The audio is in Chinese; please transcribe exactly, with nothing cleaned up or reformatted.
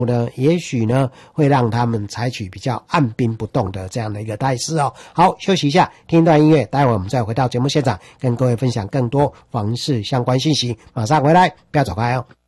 呢，也许呢会让他们采取比较按兵不动的这样的一个态势哦。好，休息一下，听一段音乐，待会我们再回到节目现场，跟各位分享更多房市相关信息。马上回来，不要走开哦。